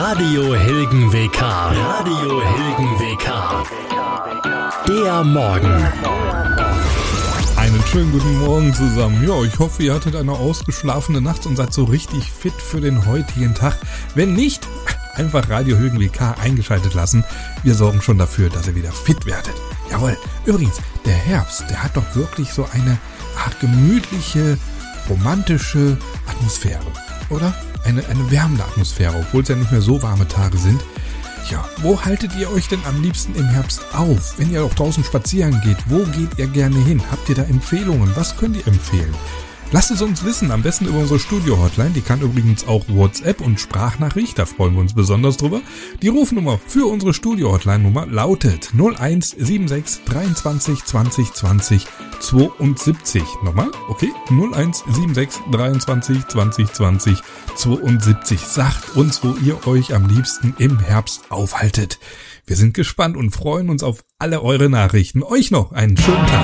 Radio Hilgen WK. Radio Hilgen WK. Der Morgen. Einen schönen guten Morgen zusammen. Ja, ich hoffe, ihr hattet eine ausgeschlafene Nacht und seid so richtig fit für den heutigen Tag. Wenn nicht, einfach Radio Hilgen WK eingeschaltet lassen. Wir sorgen schon dafür, dass ihr wieder fit werdet. Jawohl. Übrigens, der Herbst, der hat doch wirklich so eine Art gemütliche, romantische Atmosphäre, oder? Eine wärmende Atmosphäre, obwohl es ja nicht mehr so warme Tage sind. Ja, wo haltet ihr euch denn am liebsten im Herbst auf? Wenn ihr auch draußen spazieren geht, wo geht ihr gerne hin? Habt ihr da Empfehlungen? Was könnt ihr empfehlen? Lasst es uns wissen, am besten über unsere Studio-Hotline. Die kann übrigens auch WhatsApp und Sprachnachricht, da freuen wir uns besonders drüber. Die Rufnummer für unsere Studio-Hotline-Nummer lautet 0176 23 20 20 72. Nochmal, okay? 0176 23 20 20 72. Sagt uns, wo ihr euch am liebsten im Herbst aufhaltet. Wir sind gespannt und freuen uns auf alle eure Nachrichten. Euch noch einen schönen Tag.